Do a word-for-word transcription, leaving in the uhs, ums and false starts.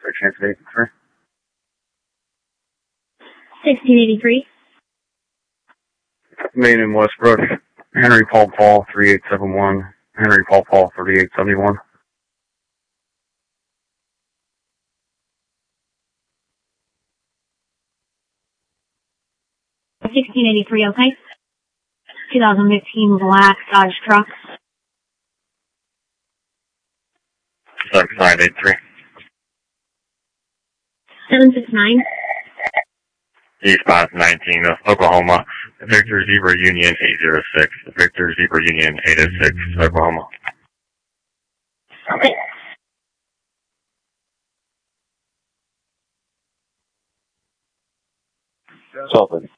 for a chance of eighty-three. sixteen eighty-three. Main in Westbrook, Henry Paul Paul, three eight seven one, Henry Paul Paul, thirty-eight seventy-one. sixteen eighty-three, okay. twenty fifteen black Dodge truck. seven nine eight three. seven six nine. Eastbound nineteen of Oklahoma, Victor Zebra Union eight zero six, Victor Zebra Union eight oh six, Oklahoma. Okay. Sullivan.